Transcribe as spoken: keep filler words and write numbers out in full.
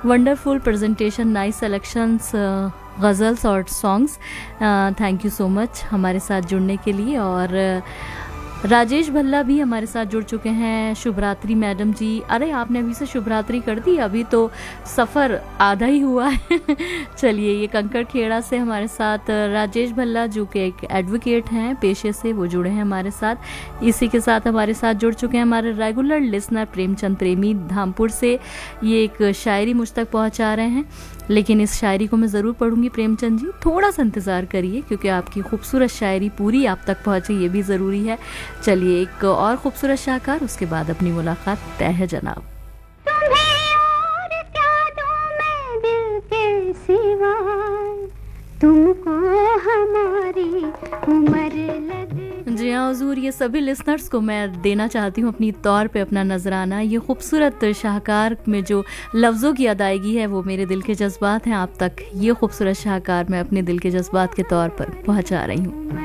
Wonderful presentation, nice selections, ghazals और songs. Thank you so much हमारे साथ जुड़ने के लिए। और राजेश भल्ला भी हमारे साथ जुड़ चुके हैं। शुभरात्रि मैडम जी। अरे आपने अभी से शुभरात्रि कर दी, अभी तो सफ़र आधा ही हुआ है। चलिए, ये कंकड़ खेड़ा से हमारे साथ राजेश भल्ला जो कि एक एडवोकेट हैं पेशे से, वो जुड़े हैं हमारे साथ। इसी के साथ हमारे साथ जुड़ चुके हैं हमारे रेगुलर लिसनर प्रेमचंद प्रेमी धामपुर से। ये एक शायरी मुझ तक पहुंचा रहे हैं, लेकिन इस शायरी को मैं ज़रूर पढ़ूंगी प्रेमचंद जी, थोड़ा सा इंतज़ार करिए, क्योंकि आपकी खूबसूरत शायरी पूरी आप तक पहुंचे ये भी ज़रूरी है। चलिए, एक और खूबसूरत शाहकार, उसके बाद अपनी मुलाकात तय है जनाब। तुम्हें और क्या दूं मैं दिल के सिवा, तुमको हमारी उम्र लग। जी हाँ हुजूर, ये सभी लिसनर्स को मैं देना चाहती हूँ अपनी तौर पे अपना नजराना। ये खूबसूरत शाहकार में जो लफ्ज़ों की अदायगी है वो मेरे दिल के जज्बात हैं आप तक। ये खूबसूरत शाहकार मैं अपने दिल के जज्बात के तौर पर पहुँचा रही हूँ।